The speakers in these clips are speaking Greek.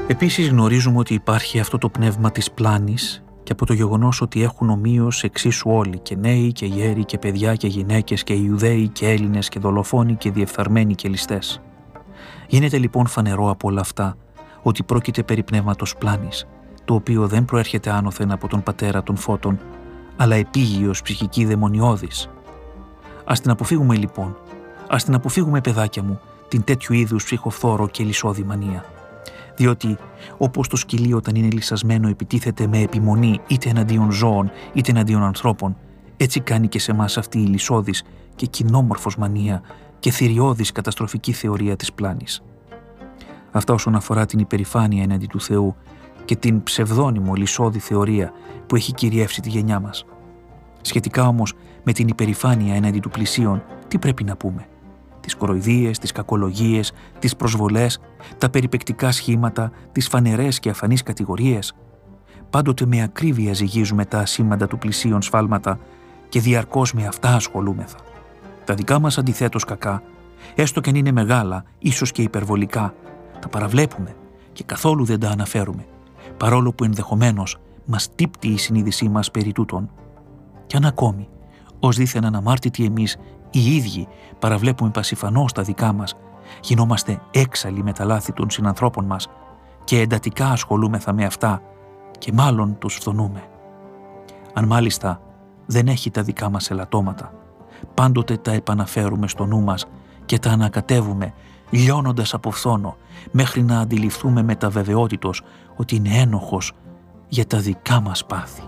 Επίσης γνωρίζουμε ότι υπάρχει αυτό το πνεύμα της πλάνης και από το γεγονός ότι έχουν ομοίως εξίσου όλοι, και νέοι και γέροι και παιδιά και γυναίκες και Ιουδαίοι και Έλληνες και δολοφόνοι και διεφθαρμένοι και ληστές. Γίνεται λοιπόν φανερό από όλα αυτά ότι πρόκειται περί πνεύματος πλάνης, το οποίο δεν προέρχεται άνωθεν από τον πατέρα των φώτων, αλλά επίγειος ψυχική δαιμονιώδης. Ας την αποφύγουμε λοιπόν, ας την αποφύγουμε, παιδάκια μου, την τέτοιου είδους ψυχοφθόρο και λυσώδη μανία. Διότι, όπως το σκυλί όταν είναι λυσασμένο επιτίθεται με επιμονή είτε εναντίον ζώων είτε εναντίον ανθρώπων, έτσι κάνει και σε εμάς αυτή η λυσώδης και κοινόμορφος μανία και θηριώδης καταστροφική θεωρία της πλάνης. Αυτά όσον αφορά την υπερηφάνεια εναντί του Θεού και την ψευδόνυμο λυσώδη θεωρία που έχει κυριεύσει τη γενιά μας. Σχετικά όμως με την υπερηφάνεια εναντί του πλησίον, τι πρέπει να πούμε? Τις κοροϊδίες, τις κακολογίες, τις προσβολές, τα περιπαικτικά σχήματα, τις φανερές και αφανείς κατηγορίες. Πάντοτε με ακρίβεια ζυγίζουμε τα ασήμαντα του πλησίον σφάλματα και διαρκώς με αυτά ασχολούμεθα. Τα δικά μας αντιθέτως κακά, έστω και αν είναι μεγάλα, ίσως και υπερβολικά, τα παραβλέπουμε και καθόλου δεν τα αναφέρουμε, παρόλο που ενδεχομένως μας τύπτει η συνείδησή μας περί τούτων. Κι αν ακόμη, ως δήθεν αναμάρτητοι εμείς οι ίδιοι παραβλέπουμε πασιφανώς τα δικά μας, γινόμαστε έξαλλοι με τα λάθη των συνανθρώπων μας και εντατικά ασχολούμεθα με αυτά και μάλλον τους φθονούμε. Αν μάλιστα δεν έχει τα δικά μας ελαττώματα, πάντοτε τα επαναφέρουμε στο νου μας και τα ανακατεύουμε, λιώνοντας από φθόνο, μέχρι να αντιληφθούμε με τα βεβαιότητος ότι είναι ένοχος για τα δικά μας πάθη.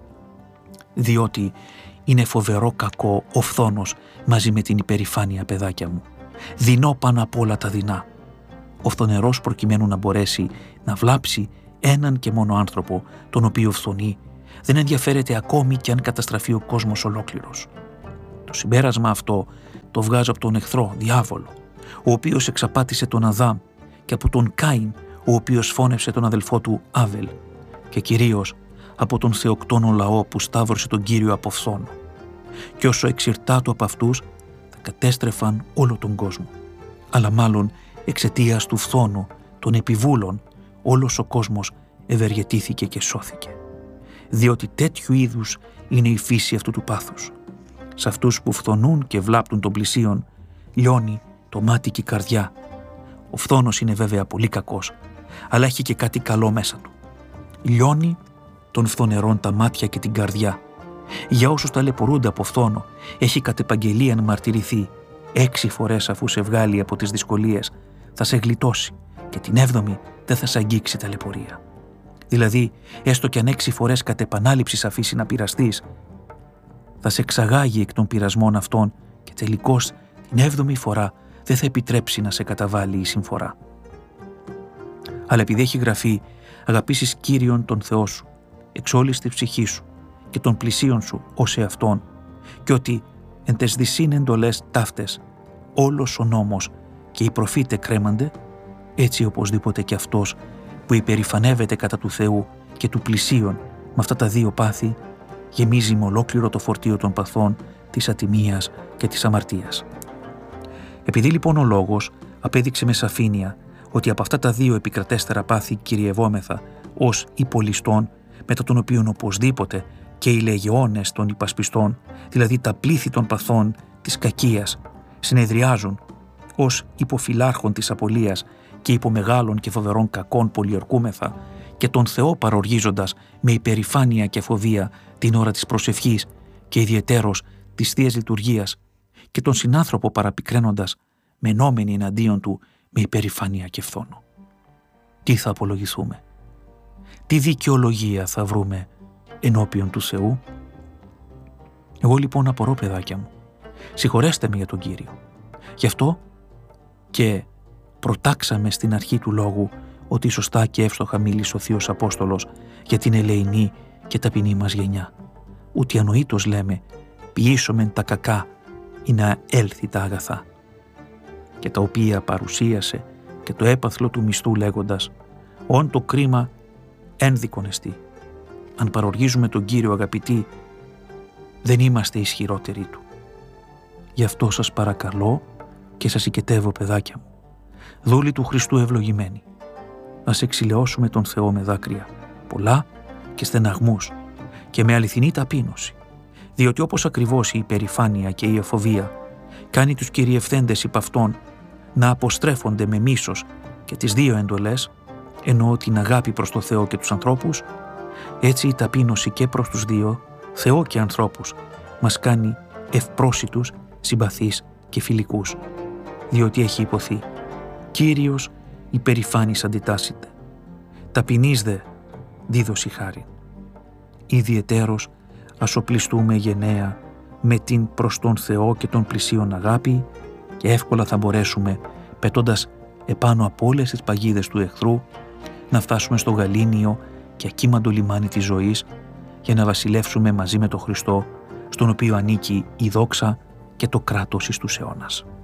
Διότι είναι φοβερό κακό ο φθόνος μαζί με την υπερηφάνεια, παιδάκια μου. Δεινό πάνω απ' όλα τα δεινά. Ο φθονερός, προκειμένου να μπορέσει να βλάψει έναν και μόνο άνθρωπο, τον οποίο φθονεί, δεν ενδιαφέρεται ακόμη και αν καταστραφεί ο κόσμος ολόκληρος. Το συμπέρασμα αυτό το βγάζω από τον εχθρό, διάβολο, ο οποίος εξαπάτησε τον Αδάμ, και από τον Κάιν, ο οποίος φώνευσε τον αδελφό του Άβελ, και κυρίως από τον θεοκτόνο λαό που σταύρωσε τον Κύριο από φθόνο. Και όσο εξυρτάτου από αυτούς θα κατέστρεφαν όλο τον κόσμο. Αλλά μάλλον εξαιτίας του φθόνου των επιβούλων όλος ο κόσμος ευεργετήθηκε και σώθηκε. Διότι τέτοιου είδους είναι η φύση αυτού του πάθους. Σε αυτούς που φθονούν και βλάπτουν τον πλησίον λιώνει το μάτι και η καρδιά. Ο φθόνος είναι βέβαια πολύ κακός, αλλά έχει και κάτι καλό μέσα του. Λιώνει των φθονερών τα μάτια και την καρδιά. Για όσους ταλαιπωρούνται από φθόνο, έχει κατ' επαγγελίαν μαρτυρηθεί 6 φορές αφού σε βγάλει από τις δυσκολίες, θα σε γλιτώσει και την 7η δεν θα σε αγγίξει ταλαιπωρία. Δηλαδή, έστω κι αν 6 φορές κατ' επανάληψη σ' αφήσει να πειραστείς, θα σε εξαγάγει εκ των πειρασμών αυτών και τελικώς την 7η φορά δεν θα επιτρέψει να σε καταβάλει η συμφορά. Αλλά επειδή έχει γραφεί «Αγαπήσεις Κύριον τον Θεό σου, εξ όλης της ψυχής σου και των πλησίων σου ως εαυτόν, και ότι εν τες δυσίν εντολές ταύτες όλος ο νόμος και οι προφήτε κρέμανται», έτσι οπωσδήποτε και αυτός που υπερηφανεύεται κατά του Θεού και του πλησίον με αυτά τα 2 πάθη, γεμίζει με ολόκληρο το φορτίο των παθών της ατιμίας και της αμαρτίας. Επειδή λοιπόν ο λόγος απέδειξε με σαφήνεια ότι από αυτά τα 2 επικρατέστερα πάθη κυριευόμεθα ως υπολιστών, μετά των οποίων οπωσδήποτε και οι λεγεώνες των υπασπιστών, δηλαδή τα πλήθη των παθών της κακίας, συνεδριάζουν ως υποφυλάρχων της απολίας και υπό μεγάλων και φοβερών κακών πολιορκούμεθα και τον Θεό παροργίζοντας με υπερηφάνεια και φοβία την ώρα της προσευχής και ιδιαιτέρως της Θείας Λειτουργίας και τον συνάνθρωπο παραπικραίνοντας μενόμενοι εναντίον του με υπερηφάνεια και φθόνο. Τι θα απολογηθούμε? Τι δικαιολογία θα βρούμε ενώπιον του Θεού? Εγώ λοιπόν απορώ, παιδάκια μου, συγχωρέστε με για τον Κύριο. Γι' αυτό και προτάξαμε στην αρχή του λόγου ότι σωστά και εύστοχα μίλησε ο Θείος Απόστολος για την ελεηνή και ταπεινή μας γενιά. Ούτε ανοήτως λέμε «ποιήσομεν τα κακά ή να έλθει τα αγαθά», και τα οποία παρουσίασε και το έπαθλο του μισθού λέγοντας «ον το κρίμα ένδικον εστί». Αν παροργίζουμε τον Κύριο, αγαπητοί, δεν είμαστε ισχυρότεροι του. Γι' αυτό σας παρακαλώ και σας οικετεύω, παιδάκια μου, δούλοι του Χριστού ευλογημένοι, ας εξηλαιώσουμε τον Θεό με δάκρυα, πολλά και στεναγμούς και με αληθινή ταπείνωση, διότι όπως ακριβώς η υπερηφάνεια και η εφοβία κάνει τους κυριευθέντες υπ' αυτόν να αποστρέφονται με μίσος και τις δύο εντολές, εννοώ την αγάπη προς το Θεό και τους ανθρώπους, έτσι η ταπείνωση και προς τους δύο, Θεό και ανθρώπους, μας κάνει ευπρόσιτους, συμπαθείς και φιλικούς, διότι έχει υποθεί «Κύριος υπερηφάνης αντιτάσσεται, ταπεινής δε δίδωση χάριν». Ιδιαιτέρως ας οπλιστούμε γενναία με την προς τον Θεό και τον πλησίον αγάπη και εύκολα θα μπορέσουμε, πετώντας επάνω από όλες τις παγίδες του εχθρού, να φτάσουμε στο γαλήνιο και ακίμαντο λιμάνι της ζωής για να βασιλεύσουμε μαζί με τον Χριστό, στον οποίο ανήκει η δόξα και το κράτος εις τους αιώνας.